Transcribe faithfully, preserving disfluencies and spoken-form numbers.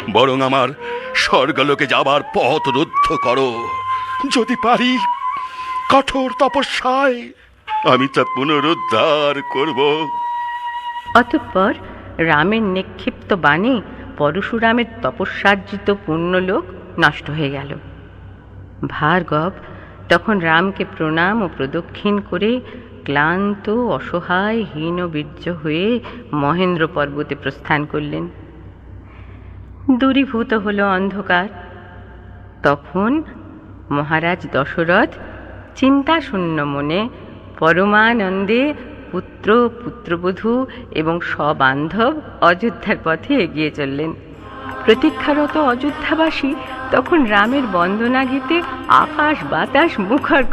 বরং আমার স্বর্গলোকে যাবার পথ রুদ্ধ করো। যদি পারি কঠোর তপস্যায় আমি তা পুনরুদ্ধার করব। অতঃপর রামের নিক্ষিপ্ত বাণে পরশুরামের তপস্যার্জিত পুণ্যলোক নষ্ট হয়ে গেল। ভার্গব তখন রামকে প্রণাম ও প্রদক্ষিণ করে ক্লান্ত অসহায় হীনবীর্য হয়ে মহেন্দ্র পর্বতে প্রস্থান করলেন। দূরীভূত হল অন্ধকার। তখন মহারাজ দশরথ চিন্তাশূন্য মনে পরমানন্দে পুত্র পুত্রবধূ এবং সবান্ধব অযোধ্যার পথে এগিয়ে চললেন। প্রতীক্ষারত অযোধ্যাবাসী তখন রামের বন্দনা গীতে আকাশ বাতাস মুখর